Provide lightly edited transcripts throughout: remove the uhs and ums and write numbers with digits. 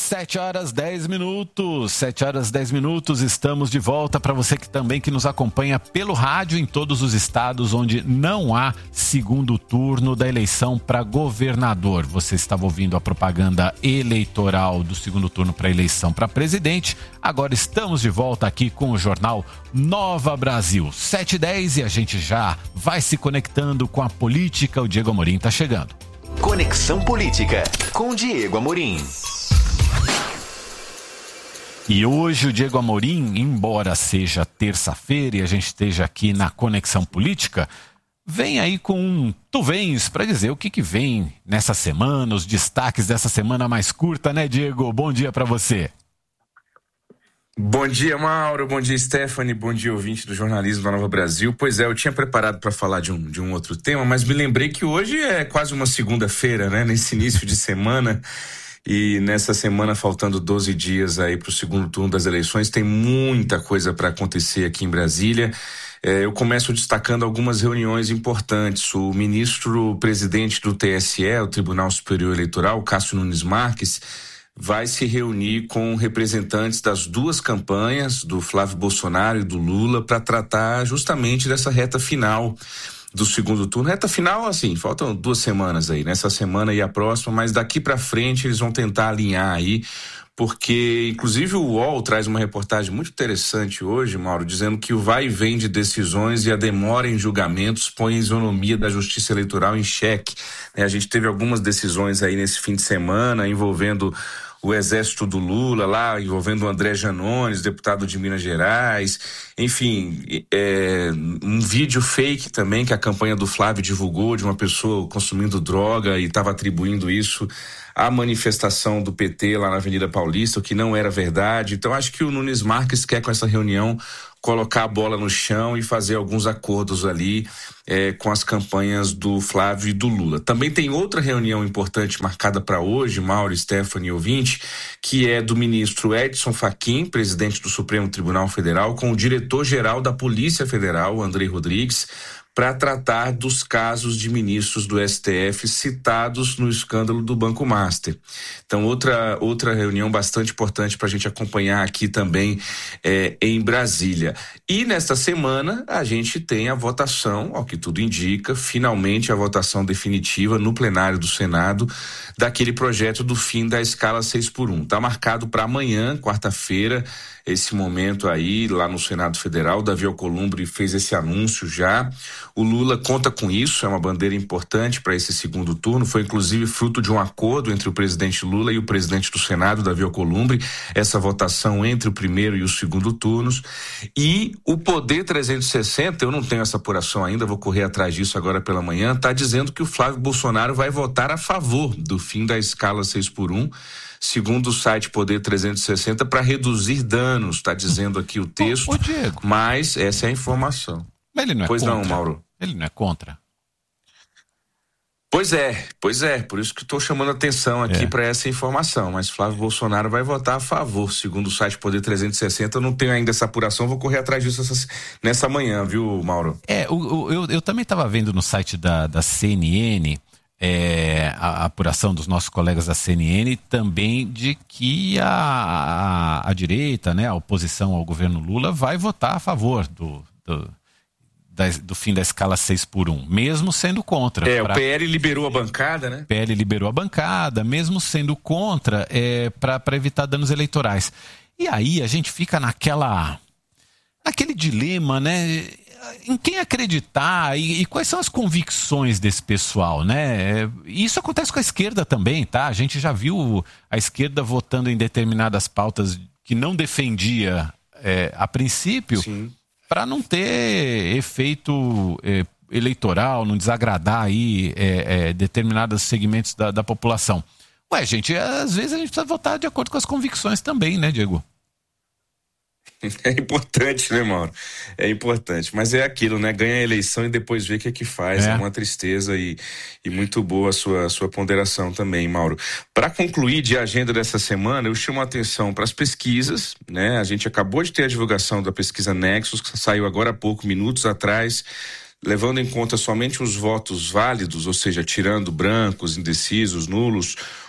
7h10, 7h10, estamos de volta para você que nos acompanha pelo rádio em todos os estados onde não há segundo turno da eleição para governador. Você estava ouvindo a propaganda eleitoral do segundo turno para eleição para presidente. Agora estamos de volta aqui com o jornal Nova Brasil. 7h10 e a gente já vai se conectando com a política. O Diego Amorim está chegando. Conexão Política com Diego Amorim. E hoje o Diego Amorim, embora seja terça-feira e a gente esteja aqui na Conexão Política, vem aí com um tu vens para dizer o que vem nessa semana, os destaques dessa semana mais curta, né, Diego? Bom dia para você. Bom dia, Mauro. Bom dia, Stephanie. Bom dia, ouvinte do jornalismo da Nova Brasil. Pois é, eu tinha preparado para falar de um outro tema, mas me lembrei que hoje é quase uma segunda-feira, né? Nesse início de semana. E nessa semana, faltando 12 dias aí para o segundo turno das eleições, tem muita coisa para acontecer aqui em Brasília. Eu começo destacando algumas reuniões importantes. O ministro-presidente do TSE, o Tribunal Superior Eleitoral, Cássio Nunes Marques, vai se reunir com representantes das duas campanhas, do Flávio Bolsonaro e do Lula, para tratar justamente dessa reta final do segundo turno. Reta final, assim, faltam 2 semanas aí, nessa semana e a próxima, mas daqui para frente eles vão tentar alinhar aí, porque inclusive o UOL traz uma reportagem muito interessante hoje, Mauro, dizendo que o vai e vem de decisões e a demora em julgamentos põe a isonomia da justiça eleitoral em xeque. A gente teve algumas decisões aí nesse fim de semana envolvendo o exército do Lula lá, envolvendo o André Janones, deputado de Minas Gerais, enfim, um vídeo fake também que a campanha do Flávio divulgou de uma pessoa consumindo droga e estava atribuindo isso à manifestação do PT lá na Avenida Paulista, o que não era verdade. Então acho que o Nunes Marques quer com essa reunião colocar a bola no chão e fazer alguns acordos ali com as campanhas do Flávio e do Lula. Também tem outra reunião importante marcada para hoje, Mauro, Stephanie, ouvinte, que é do ministro Edson Fachin, presidente do Supremo Tribunal Federal, com o diretor-geral da Polícia Federal, Andrei Rodrigues, para tratar dos casos de ministros do STF citados no escândalo do Banco Master. Então, outra reunião bastante importante para a gente acompanhar aqui também em Brasília. E nesta semana a gente tem a votação, ao que tudo indica, finalmente a votação definitiva no plenário do Senado daquele projeto do fim da escala 6x1. Está marcado para amanhã, quarta-feira, esse momento aí lá no Senado Federal. Davi Alcolumbre fez esse anúncio já. O Lula conta com isso, é uma bandeira importante para esse segundo turno. Foi inclusive fruto de um acordo entre o presidente Lula e o presidente do Senado, Davi Alcolumbre, essa votação entre o primeiro e o segundo turnos. E o Poder 360, eu não tenho essa apuração ainda, vou correr atrás disso agora pela manhã, está dizendo que o Flávio Bolsonaro vai votar a favor do fim da escala 6x1, segundo o site Poder 360, para reduzir danos, está dizendo aqui o texto. Ô Diego, mas essa é a informação. Mas ele não é pois contra? Não, Mauro. Ele não é contra? Pois é, por isso que estou chamando atenção aqui para essa informação, mas Flávio Bolsonaro vai votar a favor, segundo o site Poder 360, eu não tenho ainda essa apuração, vou correr atrás disso nessa manhã, viu, Mauro? Eu também estava vendo no site da CNN, a apuração dos nossos colegas da CNN também de que a direita, né, a oposição ao governo Lula vai votar a favor do fim da escala 6x1, mesmo sendo contra. O PL liberou a bancada, né? O PL liberou a bancada, mesmo sendo contra, para evitar danos eleitorais. E aí a gente fica naquele dilema, né? Em quem acreditar e quais são as convicções desse pessoal, né? Isso acontece com a esquerda também, tá? A gente já viu a esquerda votando em determinadas pautas que não defendia a princípio, para não ter efeito eleitoral, não desagradar aí determinados segmentos da população. Ué, gente, às vezes a gente precisa votar de acordo com as convicções também, né, Diego? É importante, né, Mauro? É importante, mas é aquilo, né? Ganha a eleição e depois vê o que é que faz. É uma tristeza e muito boa a sua ponderação também, Mauro. Para concluir de agenda dessa semana, eu chamo a atenção para as pesquisas, né? A gente acabou de ter a divulgação da pesquisa Nexus, que saiu agora há pouco, minutos atrás, levando em conta somente os votos válidos, ou seja, tirando brancos, indecisos, nulos.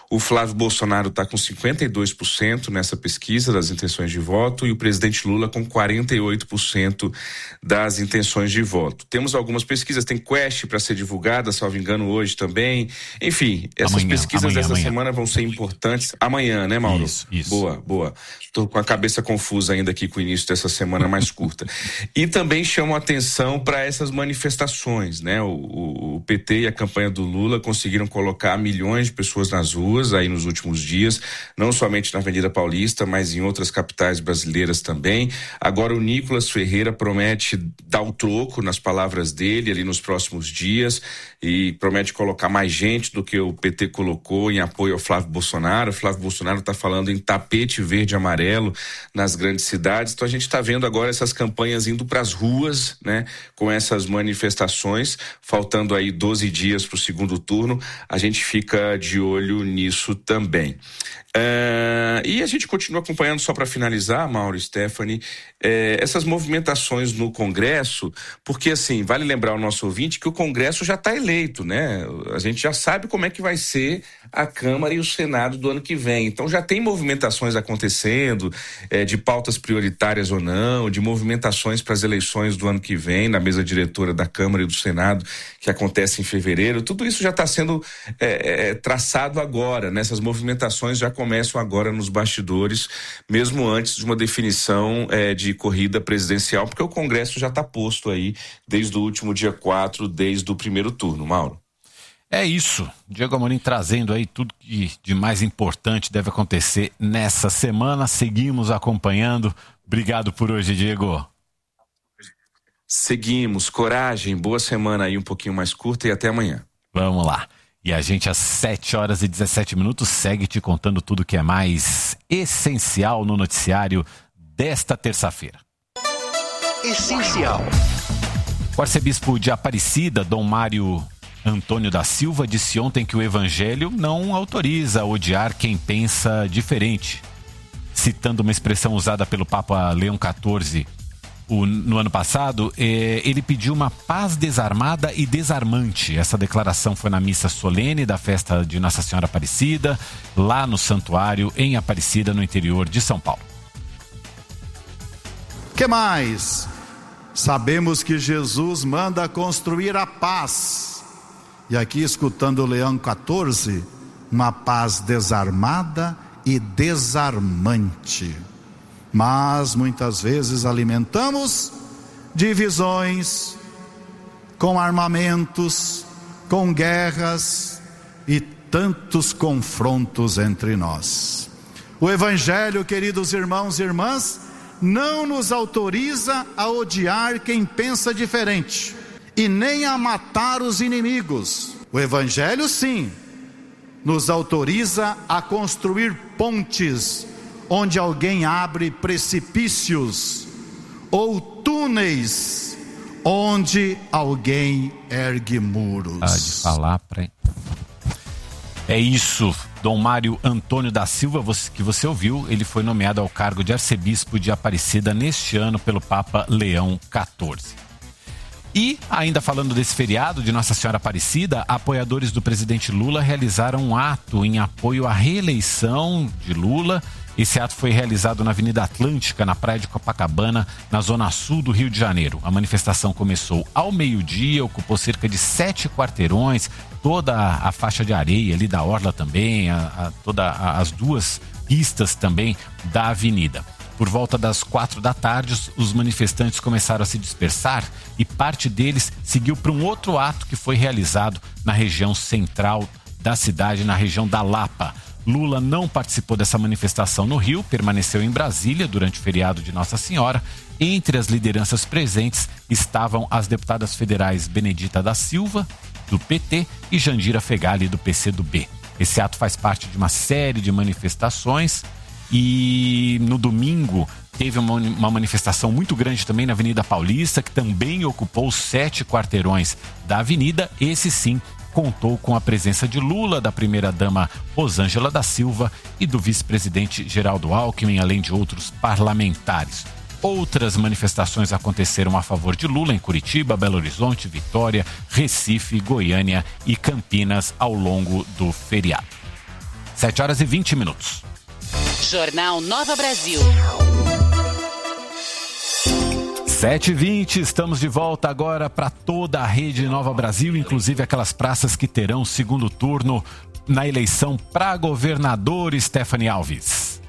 O Flávio Bolsonaro está com 52% nessa pesquisa das intenções de voto e o presidente Lula com 48% das intenções de voto. Temos algumas pesquisas, tem Quest para ser divulgada, salvo engano, hoje também. Enfim, essas pesquisas dessa semana vão ser importantes. Amanhã, né, Mauro? Isso. Boa. Estou com a cabeça confusa ainda aqui com o início dessa semana mais curta. E também chamam atenção para essas manifestações, né? O PT e a campanha do Lula conseguiram colocar milhões de pessoas nas ruas aí nos últimos dias, não somente na Avenida Paulista, mas em outras capitais brasileiras também. Agora o Nicolas Ferreira promete dar o troco, nas palavras dele, ali nos próximos dias, e promete colocar mais gente do que o PT colocou em apoio ao Flávio Bolsonaro. O Flávio Bolsonaro está falando em tapete verde e amarelo nas grandes cidades. Então a gente está vendo agora essas campanhas indo para as ruas, né, com essas manifestações, faltando aí 12 dias para o segundo turno. A gente fica de olho nisso também. E a gente continua acompanhando, só para finalizar, Mauro e Stephanie, essas movimentações no Congresso, porque assim, vale lembrar ao nosso ouvinte que o Congresso já está eleito, né? A gente já sabe como é que vai ser a Câmara e o Senado do ano que vem. Então já tem movimentações acontecendo, de pautas prioritárias ou não, de movimentações para as eleições do ano que vem, na mesa diretora da Câmara e do Senado, que acontece em fevereiro. Tudo isso já está sendo traçado agora, né? Essas movimentações já começam agora nos bastidores, mesmo antes de uma definição de corrida presidencial, porque o Congresso já está posto aí desde o último dia 4, desde o primeiro turno. Mauro. É isso, Diego Amorim trazendo aí tudo que de mais importante deve acontecer nessa semana. Seguimos acompanhando. Obrigado por hoje, Diego. Seguimos, coragem, boa semana aí, um pouquinho mais curta, e até amanhã. Vamos lá. E a gente às 7h17 segue te contando tudo que é mais essencial no noticiário desta terça-feira. Essencial. O arcebispo de Aparecida, Dom Mário Antônio da Silva, disse ontem que o evangelho não autoriza a odiar quem pensa diferente. Citando uma expressão usada pelo Papa Leão XIV no ano passado, ele pediu uma paz desarmada e desarmante. Essa declaração foi na missa solene da festa de Nossa Senhora Aparecida, lá no santuário em Aparecida, no interior de São Paulo. Que mais? Sabemos que Jesus manda construir a paz. E aqui, escutando o Leão XIV, uma paz desarmada e desarmante. Mas muitas vezes alimentamos divisões com armamentos, com guerras e tantos confrontos entre nós. O Evangelho, queridos irmãos e irmãs, não nos autoriza a odiar quem pensa diferente e nem a matar os inimigos. O Evangelho, sim, nos autoriza a construir pontes onde alguém abre precipícios, ou túneis onde alguém ergue muros. De falar É isso, Dom Mário Antônio da Silva, que você ouviu, ele foi nomeado ao cargo de arcebispo de Aparecida neste ano pelo Papa Leão XIV. E, ainda falando desse feriado de Nossa Senhora Aparecida, apoiadores do presidente Lula realizaram um ato em apoio à reeleição de Lula. Esse ato foi realizado na Avenida Atlântica, na praia de Copacabana, na zona sul do Rio de Janeiro. A manifestação começou ao meio-dia, ocupou cerca de 7 quarteirões, toda a faixa de areia ali da orla também, as duas pistas também da avenida. Por volta das 4 da tarde, os manifestantes começaram a se dispersar e parte deles seguiu para um outro ato que foi realizado na região central da cidade, na região da Lapa. Lula não participou dessa manifestação no Rio, permaneceu em Brasília durante o feriado de Nossa Senhora. Entre as lideranças presentes estavam as deputadas federais Benedita da Silva, do PT, e Jandira Fegali, do PCdoB. Esse ato faz parte de uma série de manifestações. E no domingo teve uma manifestação muito grande também na Avenida Paulista, que também ocupou 7 quarteirões da avenida. Esse sim contou com a presença de Lula, da primeira-dama Rosângela da Silva e do vice-presidente Geraldo Alckmin, além de outros parlamentares. Outras manifestações aconteceram a favor de Lula em Curitiba, Belo Horizonte, Vitória, Recife, Goiânia e Campinas ao longo do feriado. 7h20. Jornal Nova Brasil. 7h20, estamos de volta agora para toda a rede Nova Brasil, inclusive aquelas praças que terão segundo turno na eleição para governador. Stephanie Alves.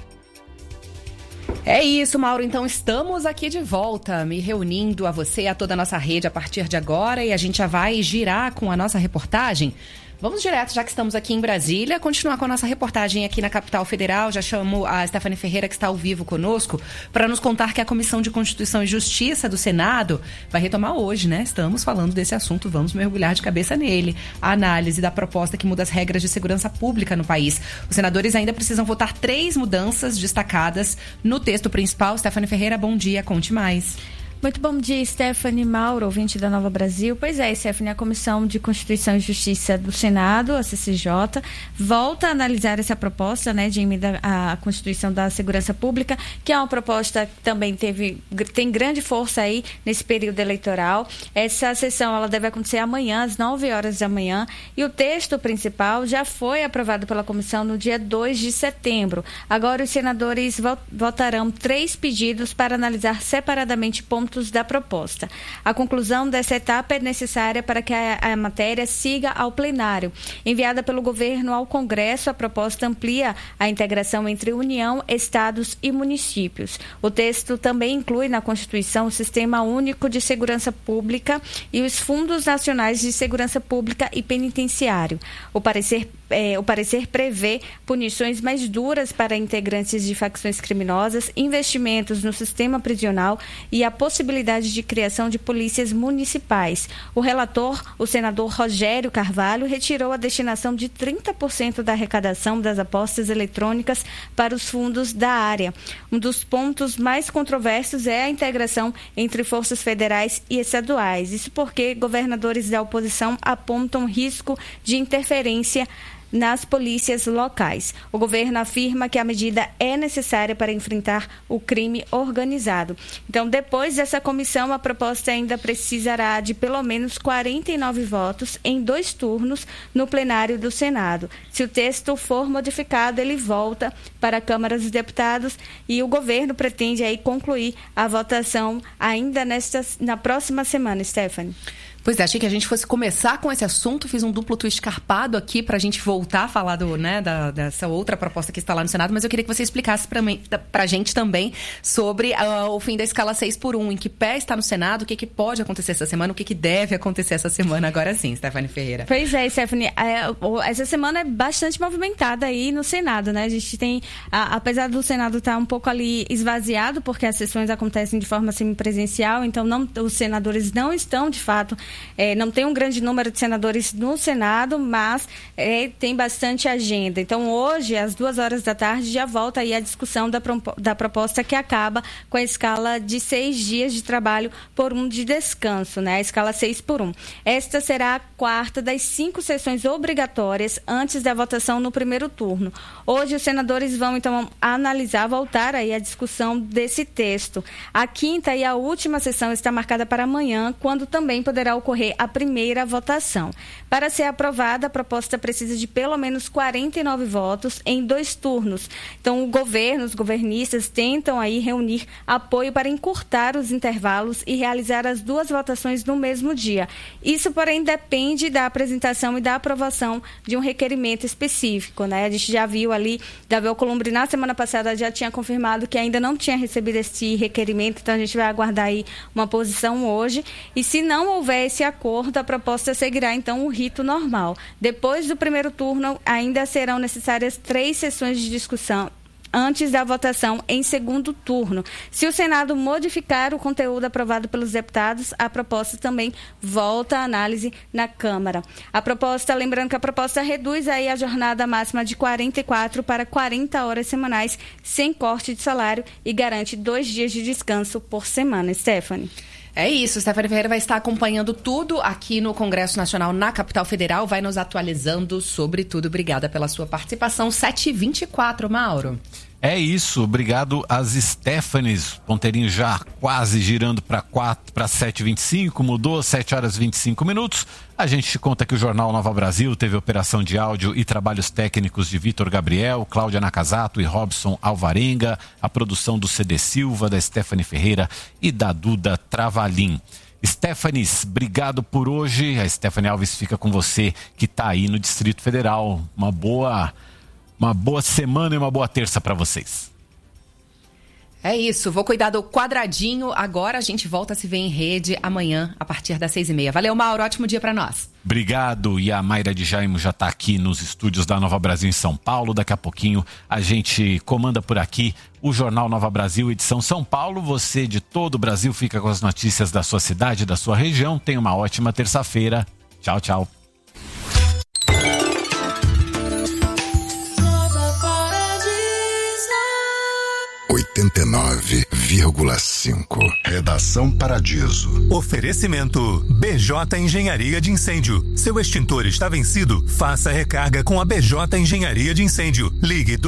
É isso, Mauro. Então estamos aqui de volta, me reunindo a você e a toda a nossa rede a partir de agora, e a gente já vai girar com a nossa reportagem. Vamos direto, já que estamos aqui em Brasília, continuar com a nossa reportagem aqui na capital federal. Já chamo a Stephanie Ferreira, que está ao vivo conosco, para nos contar que a Comissão de Constituição e Justiça do Senado vai retomar hoje, né? Estamos falando desse assunto, vamos mergulhar de cabeça nele. A análise da proposta que muda as regras de segurança pública no país. Os senadores ainda precisam votar 3 mudanças destacadas no texto principal. Stephanie Ferreira, bom dia, conte mais. Muito bom dia, Stephanie, Mauro, ouvinte da Nova Brasil. Pois é, Stephanie, a Comissão de Constituição e Justiça do Senado, a CCJ, volta a analisar essa proposta, né, de emenda à Constituição da Segurança Pública, que é uma proposta que também tem grande força aí nesse período eleitoral. Essa sessão ela deve acontecer amanhã, às 9h da manhã, e o texto principal já foi aprovado pela comissão no dia 2 de setembro. Agora os senadores votarão 3 pedidos para analisar separadamente pontos da proposta. A conclusão dessa etapa é necessária para que a matéria siga ao plenário. Enviada pelo governo ao Congresso, a proposta amplia a integração entre União, Estados e municípios. O texto também inclui na Constituição o Sistema Único de Segurança Pública e os Fundos Nacionais de Segurança Pública e Penitenciário. O parecer prevê punições mais duras para integrantes de facções criminosas, investimentos no sistema prisional e a possibilidade de criação de polícias municipais. O relator, o senador Rogério Carvalho, retirou a destinação de 30% da arrecadação das apostas eletrônicas para os fundos da área. Um dos pontos mais controversos é a integração entre forças federais e estaduais. Isso porque governadores da oposição apontam risco de interferência nas polícias locais. O governo afirma que a medida é necessária para enfrentar o crime organizado. Então, depois dessa comissão, a proposta ainda precisará de pelo menos 49 votos em 2 turnos no plenário do Senado. Se o texto for modificado, ele volta para a Câmara dos Deputados e o governo pretende aí concluir a votação ainda na próxima semana, Stephanie. Pois é, achei que a gente fosse começar com esse assunto, fiz um duplo twist carpado aqui pra gente voltar a falar dessa outra proposta que está lá no Senado, mas eu queria que você explicasse pra gente também sobre o fim da escala 6x1, em que pé está no Senado, o que pode acontecer essa semana, o que deve acontecer essa semana agora sim, Stephanie Ferreira. Pois é, Stephanie, essa semana é bastante movimentada aí no Senado, né? A gente tem, apesar do Senado estar um pouco ali esvaziado, porque as sessões acontecem de forma semipresencial, então os senadores não estão, de fato, não tem um grande número de senadores no Senado, mas tem bastante agenda. Então, hoje, às 14h, já volta aí a discussão da proposta que acaba com a escala de 6 dias de trabalho por 1 de descanso, né? A escala 6x1. Esta será a 4ª das 5 sessões obrigatórias antes da votação no primeiro turno. Hoje, os senadores vão, então, voltar aí a discussão desse texto. A 5ª e a última sessão está marcada para amanhã, quando também poderá ocorrer a primeira votação. Para ser aprovada, a proposta precisa de pelo menos 49 votos em 2 turnos. Então, os governistas tentam aí reunir apoio para encurtar os intervalos e realizar as 2 votações no mesmo dia. Isso, porém, depende da apresentação e da aprovação de um requerimento específico, né? A gente já viu ali, Davi Alcolumbre, na semana passada, já tinha confirmado que ainda não tinha recebido esse requerimento, então a gente vai aguardar aí uma posição hoje. E se não houver esse acordo, a proposta seguirá, então, o rito normal. Depois do primeiro turno, ainda serão necessárias 3 sessões de discussão antes da votação em segundo turno. Se o Senado modificar o conteúdo aprovado pelos deputados, a proposta também volta à análise na Câmara. Lembrando que a proposta reduz aí a jornada máxima de 44 para 40 horas semanais, sem corte de salário, e garante 2 dias de descanso por semana. Stephanie. É isso, Stephanie Ferreira vai estar acompanhando tudo aqui no Congresso Nacional, na capital federal, vai nos atualizando sobre tudo. Obrigada pela sua participação. 7h24, Mauro. É isso, obrigado às Stephanies. Ponteirinho já quase girando para 7h25, mudou, 7h25. A gente te conta que o Jornal Nova Brasil teve operação de áudio e trabalhos técnicos de Vitor Gabriel, Cláudia Nakazato e Robson Alvarenga, a produção do CD Silva, da Stephanie Ferreira e da Duda Travalim. Stephanies, obrigado por hoje. A Stephanie Alves fica com você que está aí no Distrito Federal. Uma boa semana e uma boa terça para vocês. É isso, vou cuidar do quadradinho. Agora a gente volta a se ver em rede amanhã, a partir das 6h30. Valeu, Mauro, ótimo dia para nós. Obrigado, e a Mayra de Jaimo já está aqui nos estúdios da Nova Brasil em São Paulo. Daqui a pouquinho a gente comanda por aqui o Jornal Nova Brasil, edição São Paulo. Você de todo o Brasil fica com as notícias da sua cidade, da sua região. Tenha uma ótima terça-feira. Tchau, tchau. 89,5. Redação Paradiso. Oferecimento BJ Engenharia de Incêndio. Seu extintor está vencido? Faça recarga com a BJ Engenharia de Incêndio. Ligue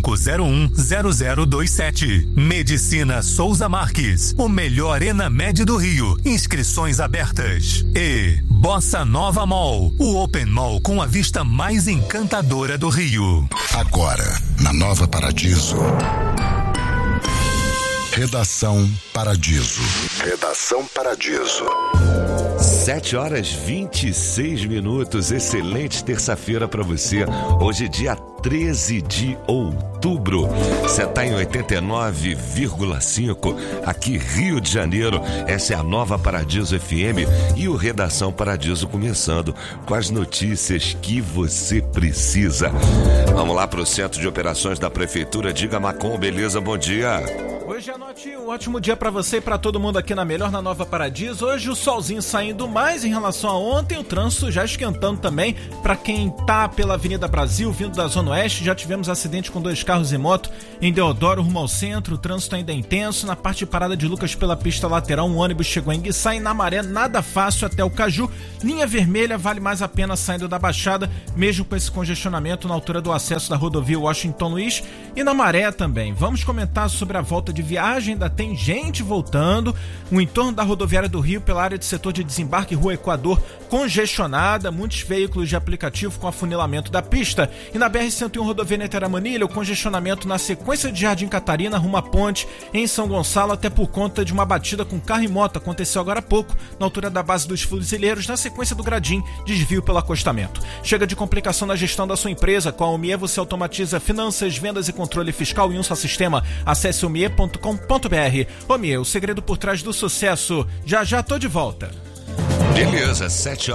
2501-0027. Medicina Souza Marques. O melhor Enamed do Rio. Inscrições abertas. E Bossa Nova Mall. O Open Mall com a vista mais encantadora do Rio. Agora, na Nova Paradiso. Redação Paradiso. Redação Paradiso. 7h26. Excelente terça-feira para você. Hoje, dia 13 de outubro. Você está em 89,5. Aqui, Rio de Janeiro. Essa é a Nova Paradiso FM e o Redação Paradiso começando com as notícias que você precisa. Vamos lá para o Centro de Operações da Prefeitura. Diga, Macom, beleza? Bom dia. Hoje à noite, um ótimo dia para você e para todo mundo aqui na Melhor, na Nova Paradiso. Hoje o solzinho saindo mais em relação a ontem, o trânsito já esquentando também. Para quem tá pela Avenida Brasil, vindo da Zona Oeste, já tivemos acidente com 2 carros e moto em Deodoro, rumo ao centro. O trânsito ainda é intenso. Na parte de parada de Lucas pela pista lateral, um ônibus chegou em Guiçá e na Maré, nada fácil até o Caju. Linha vermelha, vale mais a pena saindo da Baixada, mesmo com esse congestionamento na altura do acesso da rodovia Washington Luiz e na Maré também. Vamos comentar sobre a volta de viagem, ainda tem gente voltando. O entorno da rodoviária do Rio, pela área de setor de desembarque Rua Equador, congestionada, muitos veículos de aplicativo com afunilamento da pista. E na BR-101 rodovia Niterói-Manilha, o congestionamento na sequência de Jardim Catarina, rumo à ponte em São Gonçalo, até por conta de uma batida com carro e moto. Aconteceu agora há pouco, na altura da base dos Fuzileiros, na sequência do Gradim, desvio pelo acostamento. Chega de complicação na gestão da sua empresa. Com a Omie você automatiza finanças, vendas e controle fiscal em um só sistema. Acesse omie.com.br. Omie, o segredo por trás do sucesso. Já tô de volta. Beleza,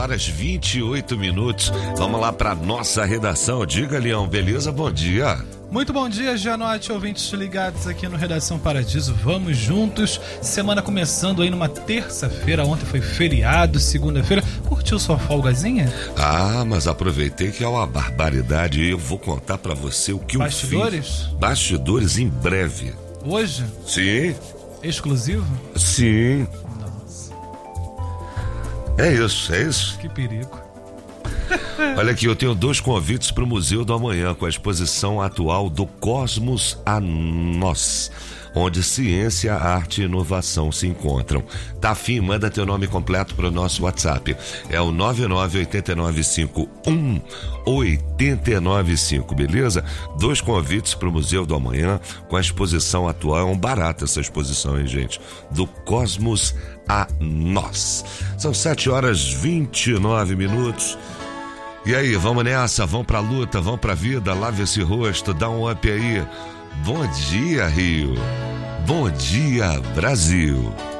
7h28. Vamos lá para nossa redação. Diga, Leão, beleza? Bom dia. Muito bom dia, Janote, ouvintes ligados aqui no Redação Paradiso. Vamos juntos. Semana começando aí numa terça-feira. Ontem foi feriado, segunda-feira. Curtiu sua folgazinha? Ah, mas aproveitei que é uma barbaridade. E eu vou contar pra você o que Bastidores? eu fiz. Bastidores em breve. Hoje? Sim. Exclusivo? Sim. Nossa. É isso. Que perigo. Olha aqui, eu tenho 2 convites para o Museu do Amanhã, com a exposição atual do Cosmos a Nós, onde ciência, arte e inovação se encontram. Tá afim? Manda teu nome completo para o nosso WhatsApp. É o 998951895, beleza? 2 convites para o Museu do Amanhã, com a exposição atual. É um barato essa exposição, hein, gente? Do Cosmos a Nós. São 7h29. E aí, vamos nessa, vamos pra luta, vamos pra vida, lave esse rosto, dá um up aí. Bom dia, Rio. Bom dia, Brasil.